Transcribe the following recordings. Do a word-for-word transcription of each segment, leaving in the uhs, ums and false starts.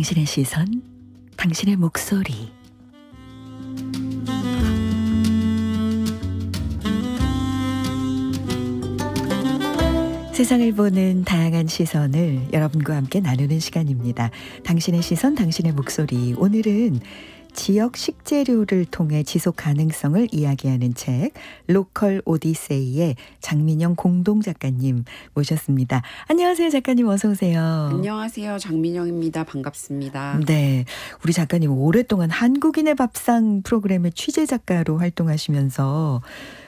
당신의 시선, 당신의 목소리. 세상을 보는 다양한 시선을 여러분과 함께 나누는 시간입니다. 당신의 시선, 당신의 목소리. 오늘은 지역 식재료를 통해 지속 가능성을 이야기하는 책 로컬 오디세이의 장민영 공동 작가님 모셨습니다. 안녕하세요, 작가님. 어서 오세요. 안녕하세요, 장민영입니다. 반갑습니다. 네, 우리 작가님 오랫동안 한국인의 밥상 프로그램의 취재 작가로 활동하시면서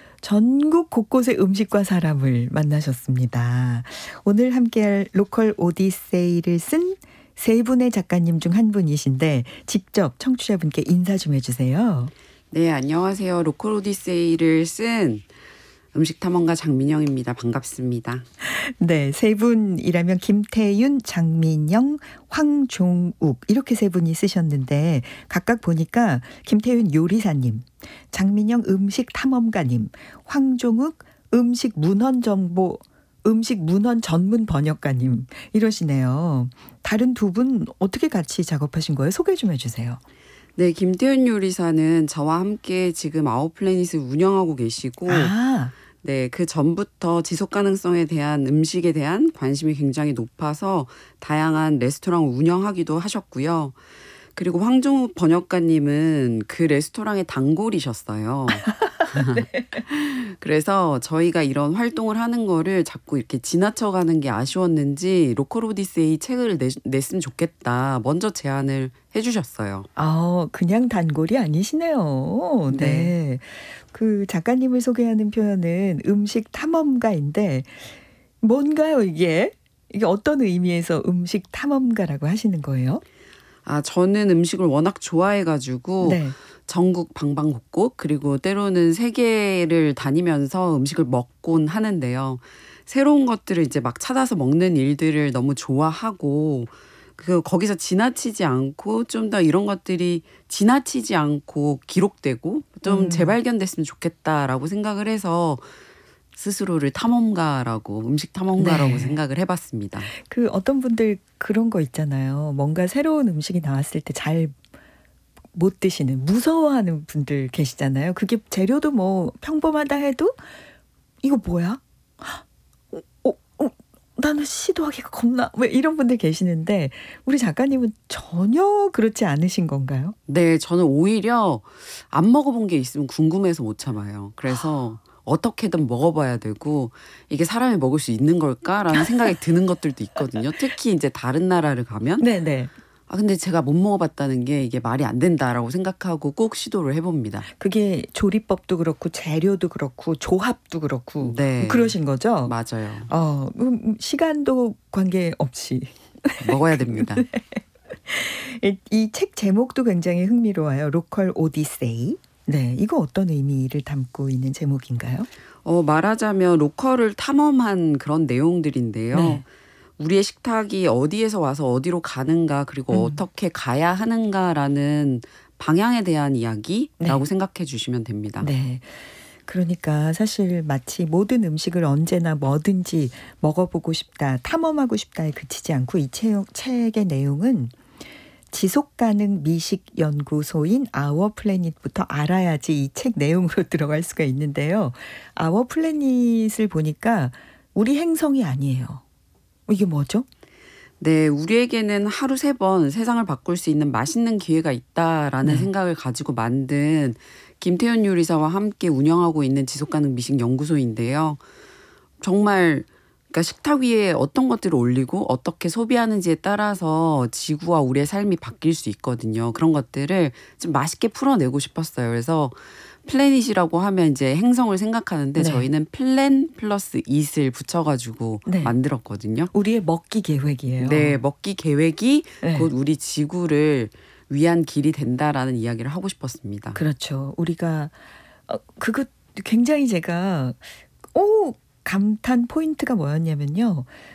전국 곳곳의 음식과 사람을 만나셨습니다. 오늘 함께할 로컬 오디세이를 쓴 세 분의 작가님 중 한 분이신데 직접 청취자분께 인사 좀 해주세요. 네, 안녕하세요. 로컬 오디세이를 쓴 음식탐험가 장민영입니다. 반갑습니다. 네, 세 분이라면 김태윤, 장민영, 황종욱 이렇게 세 분이 쓰셨는데 각각 보니까 김태윤 요리사님, 장민영 음식탐험가님, 황종욱 음식 문헌 정보 음식 문헌 전문 번역가님 이러시네요. 다른 두 분 어떻게 같이 작업하신 거예요? 소개 좀 해주세요. 네, 김태윤 요리사는 저와 함께 지금 아웃플래닛을 운영하고 계시고 아. 네, 그 전부터 지속 가능성에 대한 음식에 대한 관심이 굉장히 높아서 다양한 레스토랑을 운영하기도 하셨고요. 그리고 황종욱 번역가님은 그 레스토랑의 단골이셨어요. 네. 그래서 저희가 이런 활동을 하는 거를 자꾸 이렇게 지나쳐가는 게 아쉬웠는지 로컬 오디세이 책을 내, 냈으면 좋겠다. 먼저 제안을 해주셨어요. 아, 그냥 단골이 아니시네요. 네. 네. 그 작가님을 소개하는 표현은 음식 탐험가인데 뭔가요, 이게? 이게 어떤 의미에서 음식 탐험가라고 하시는 거예요? 아, 저는 음식을 워낙 좋아해가지고 네. 전국 방방곡곡 그리고 때로는 세계를 다니면서 음식을 먹곤 하는데요. 새로운 것들을 이제 막 찾아서 먹는 일들을 너무 좋아하고 그 거기서 지나치지 않고 좀 더 이런 것들이 지나치지 않고 기록되고 좀 음. 재발견됐으면 좋겠다라고 생각을 해서 스스로를 탐험가라고 음식 탐험가라고 네. 생각을 해봤습니다. 그 어떤 분들 그런 거 있잖아요. 뭔가 새로운 음식이 나왔을 때 잘 못 드시는 무서워하는 분들 계시잖아요. 그게 재료도 뭐 평범하다 해도 이거 뭐야? 어, 어, 어, 나는 시도하기가 겁나. 왜 이런 분들 계시는데 우리 작가님은 전혀 그렇지 않으신 건가요? 네, 저는 오히려 안 먹어본 게 있으면 궁금해서 못 참아요. 그래서 어떻게든 먹어봐야 되고 이게 사람이 먹을 수 있는 걸까라는 생각이 드는 것들도 있거든요. 특히 이제 다른 나라를 가면 네네. 아 근데 제가 못 먹어봤다는 게 이게 말이 안 된다라고 생각하고 꼭 시도를 해봅니다. 그게 조리법도 그렇고 재료도 그렇고 조합도 그렇고 네. 그러신 거죠? 맞아요. 어, 시간도 관계없이 먹어야 됩니다. 네. 이 책 제목도 굉장히 흥미로워요. 로컬 오디세이. 네, 이거 어떤 의미를 담고 있는 제목인가요? 어, 말하자면 로컬을 탐험한 그런 내용들인데요. 네. 우리의 식탁이 어디에서 와서 어디로 가는가 그리고 음. 어떻게 가야 하는가라는 방향에 대한 이야기라고 네. 생각해 주시면 됩니다. 네. 그러니까 사실 마치 모든 음식을 언제나 뭐든지 먹어보고 싶다, 탐험하고 싶다에 그치지 않고 이 책, 책의 내용은 지속가능 미식연구소인 아워플래닛부터 알아야지 이 책 내용으로 들어갈 수가 있는데요. 아워플래닛을 보니까 우리 행성이 아니에요. 이게 뭐죠? 네, 우리에게는 하루 세 번 세상을 바꿀 수 있는 맛있는 기회가 있다라는 네. 생각을 가지고 만든 김태윤 요리사와 함께 운영하고 있는 지속가능 미식연구소인데요. 정말 그러니까 식탁 위에 어떤 것들을 올리고 어떻게 소비하는지에 따라서 지구와 우리의 삶이 바뀔 수 있거든요. 그런 것들을 좀 맛있게 풀어내고 싶었어요. 그래서 플래닛이라고 하면 이제 행성을 생각하는데 네. 저희는 플랜 플러스 잇을 붙여가지고 네. 만들었거든요. 우리의 먹기 계획이에요. 네, 먹기 계획이 네. 곧 우리 지구를 위한 길이 된다라는 이야기를 하고 싶었습니다. 그렇죠. 우리가 어, 그거 굉장히 제가 오 감탄 포인트가 뭐였냐면요.